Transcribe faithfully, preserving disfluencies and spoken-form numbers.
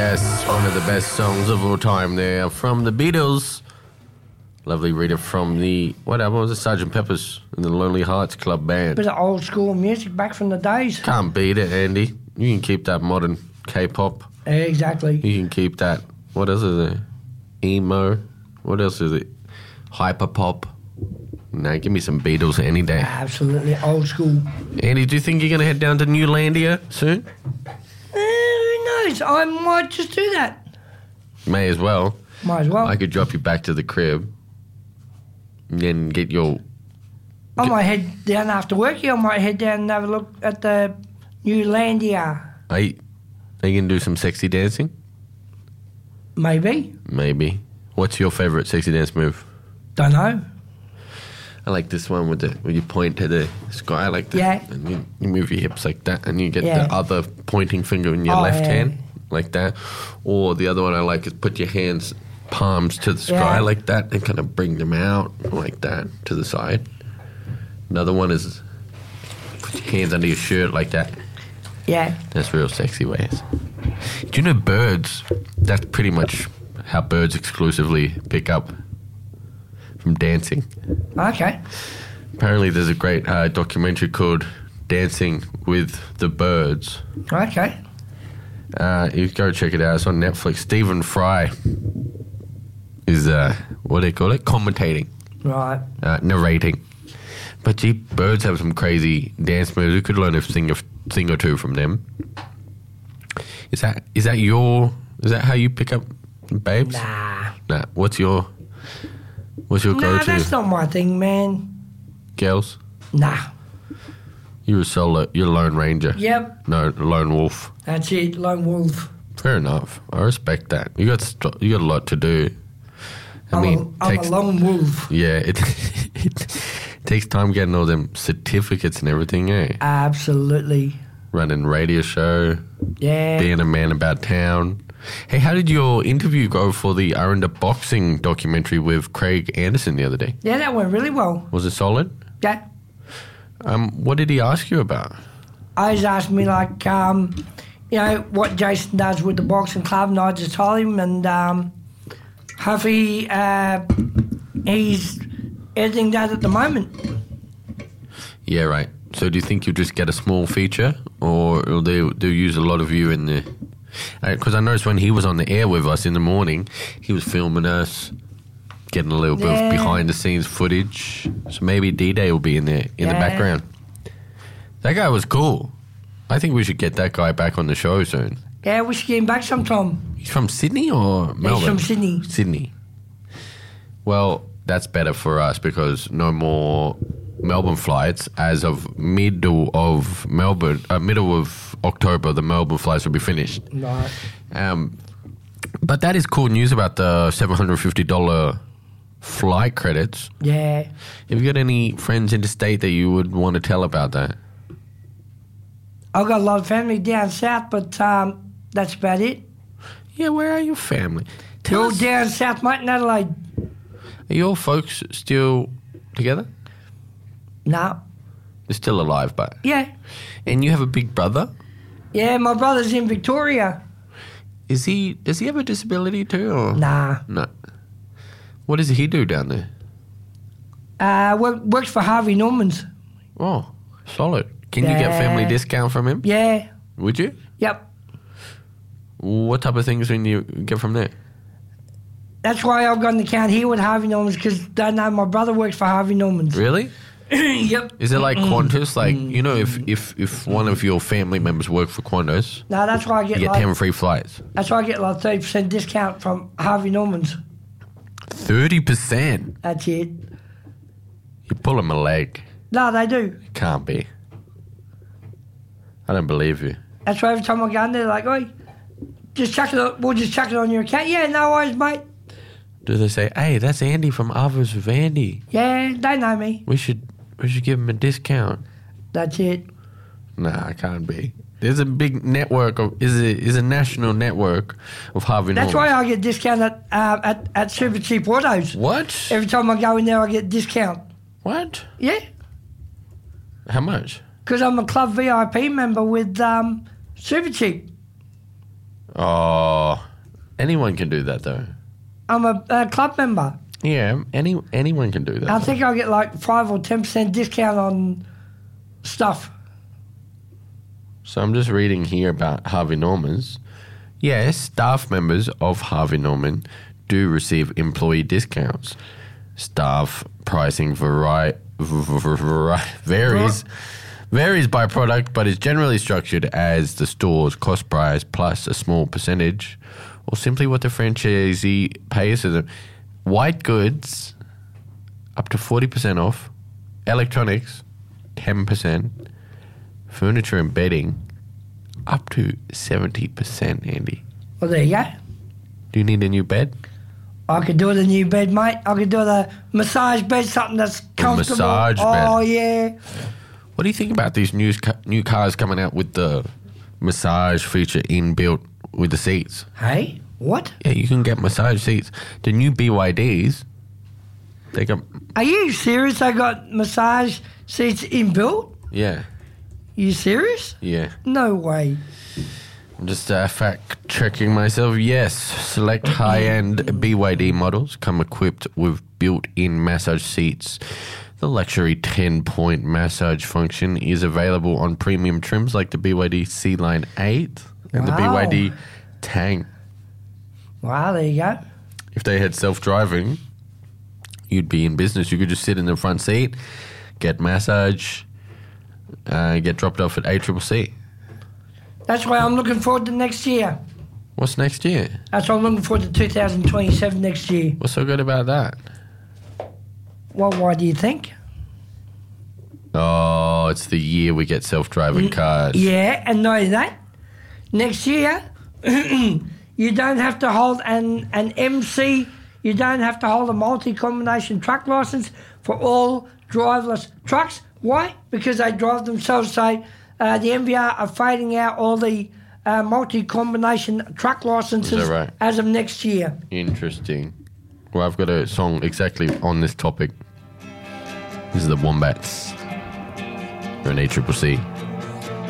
Yes, one of the best songs of all time there from the Beatles. Lovely Rita from the, what album was it? Sergeant Pepper's and the Lonely Hearts Club Band. Bit of old school music back from the days. Can't beat it, Andy. You can keep that modern K-pop. Exactly. You can keep that, what else is it? Emo. What else is it? Hyperpop. No, give me some Beatles any day. Absolutely old school. Andy, do you think you're going to head down to Newlandia soon? Uh, who knows? I might just do that. May as well. Might as well. I could drop you back to the crib and then get your... I might head down after work here. I might head down and have a look at the Newlandia. Are you, are you going to do some sexy dancing? Maybe. Maybe. What's your favourite sexy dance move? Don't know. I like this one with the where you point to the sky like that. Yeah. And you, you move your hips like that and you get Yeah. the other pointing finger in your Oh, left yeah. hand like that. Or the other one I like is put your hands, palms to the sky Yeah. like that and kind of bring them out like that to the side. Another one is put your hands under your shirt like that. Yeah. That's real sexy ways. Do you know birds? That's pretty much how birds exclusively pick up from dancing. Okay. Apparently there's a great uh, documentary called Dancing with the Birds. Okay. Uh, you go check it out. It's on Netflix. Stephen Fry is, uh, what do they call it? Commentating. Right. Uh, narrating. But gee, birds have some crazy dance moves. You could learn a thing, a thing or two from them. Is that is that your... Is that how you pick up babes? Nah. Nah. What's your... What's your Nah, go-to? that's not my thing, man. Girls? Nah. You're a solo... You're a lone ranger. Yep. No, lone wolf. That's it. Lone wolf. Fair enough. I respect that. You got st- you got a lot to do. I I'm, mean, a, I'm takes, a lone wolf. yeah, it, it takes time getting all them certificates and everything, eh? Absolutely. Running radio show, Yeah. being a man about town. Hey, how did your interview go for the Arunda boxing documentary with Craig Anderson the other day? Yeah, that went really well. Was it solid? Yeah. Um, what did he ask you about? I just asked me, like, um, you know, what Jason does with the boxing club, and I just told him, and um, hopefully uh, he's everything does at the moment. Yeah, right. So do you think you'll just get a small feature, or will they do use a lot of you in the... Because I noticed when he was on the air with us in the morning, he was filming us, getting a little bit Yeah. of behind-the-scenes footage. So maybe D-Day will be in there, in the Yeah. background. That guy was cool. I think we should get that guy back on the show soon. Yeah, we should get him back sometime. He's from Sydney or Melbourne? He's from Sydney. Sydney. Well, that's better for us because no more Melbourne flights. As of middle of Melbourne, uh, middle of October, the Melbourne flights will be finished. Right. Um, but that is cool news about the seven hundred fifty dollars flight credits. Yeah. Have you got any friends interstate that you would want to tell about that? I've got a lot of family down south, but um, that's about it. Yeah, where are your family? Tell They're all us, down south, mate, in Adelaide. are your folks still together? No. They're still alive, but... Yeah. And you have a big brother? Yeah, my brother's in Victoria. Is he... Does he have a disability too? Or? Nah. No. What does he do down there? Uh, work, works for Harvey Norman's. Oh, solid. Can you get Yeah. family discount from him? Yeah. Would you? Yep. What type of things can you get from there? That's why I've got an account here with Harvey Norman's, because they know my brother works for Harvey Norman's. Really? Yep. Is it like Qantas? Like, you know, if, if, if one of your family members work for Qantas, No, that's why I you get get like ten free flights. that's why I get like thirty percent discount from Harvey Norman's. thirty percent? That's it. You pull him a leg. No, they do. Can't be. I don't believe you. That's why every time I go in there, they're like, oi, just chuck it on, we'll just chuck it on your account. Yeah, no worries, mate. Do they say, hey, that's Andy from Others with Andy. Yeah, they know me. We should we should give him a discount. That's it. Nah, it can't be. There's a big network of is a is a national network of Harvey That's Norman. why I get discount at, uh, at at Super Cheap Autos. What? Every time I go in there, I get discount. What? Yeah, How much? because I'm a club V I P member with um, Super Cheap. Oh, anyone can do that though. I'm a, a club member. Yeah, any anyone can do that. I think I'll get like five or ten percent discount on stuff. So I'm just reading here about Harvey Norman's. Yes, staff members of Harvey Norman do receive employee discounts. Staff pricing vari- vari- varies varies by product, but is generally structured as the store's cost price plus a small percentage, or simply what the franchisee pays to them. White goods, up to forty percent off. Electronics, ten percent. Furniture and bedding, up to seventy percent, Andy. Well, there you go. Do you need a new bed? I could do it a new bed, mate. I could do it a massage bed, something that's comfortable. massage bed. Oh, yeah. What do you think about these new, ca- new cars coming out with the massage feature inbuilt with the seats? Hey, what? Yeah, you can get massage seats. The new B Y Ds, they got... Are you serious? They got massage seats inbuilt? Yeah, You serious? yeah. No way. I'm just uh, fact checking myself. Yes, select high-end B Y D models come equipped with built-in massage seats. The luxury ten-point massage function is available on premium trims like the B Y D C-Line eight and the B Y D Wow. Tang. Wow, there you go. If they had self-driving, you'd be in business. You could just sit in the front seat, get massage, uh, get dropped off at A C C C. That's why I'm looking forward to next year. What's next year? That's why I'm looking forward to two thousand twenty-seven next year. What's so good about that? Well, why do you think? Oh, it's the year we get self-driving cars. Yeah, and know that. Next year, you don't have to hold an, an M C, you don't have to hold a multi-combination truck license for all driverless trucks. Why? Because they drive themselves. So uh, the M V R are fading out all the uh, multi-combination truck licenses Is that right? as of next year. Interesting. Well, I've got a song exactly on this topic. This is the Wombats. You're an A C C C.